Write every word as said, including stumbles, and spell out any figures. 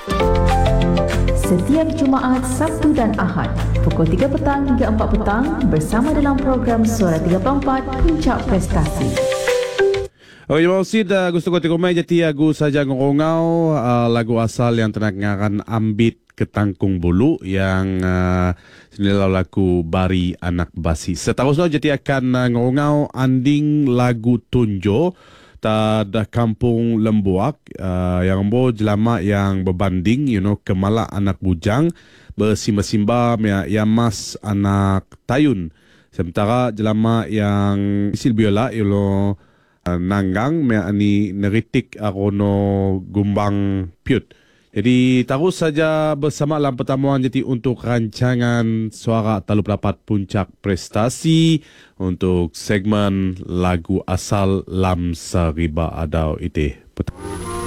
Setiap Jumaat, Sabtu dan Ahad, pukul tiga petang hingga empat petang bersama dalam program Suara tiga puluh empat Puncak Prestasi. Oh, ya Mausid, uh, gusto ko tikumay jati agu saja ngongau uh, lagu asal yang tenangaran Ambit Ketangkung Bulu yang uh, sinilau lagu Bari Anak Basi. Seterusnya jati akan uh, ngongau anding lagu Tunjo tada Kampung Lembuak uh, yang bo jelama yang berbanding you know kemala anak bujang bersimba-simba ya yamas anak tayun sementara jelama yang isil biola you know uh, nanggang me ani neritik arono gumbang piut. Jadi terus saja bersama dalam pertemuan jadi untuk rancangan Suara tiga puluh empat Puncak Prestasi untuk segmen lagu asal Lam Sariba Adau Ite.